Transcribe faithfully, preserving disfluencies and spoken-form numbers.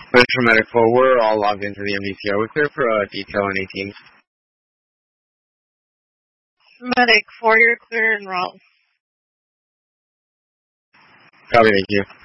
Metro Medic four, we're all logged into the M D C R. We're clear for uh, detail on eighteen. Medic four, you're clear and route. Copy, thank you.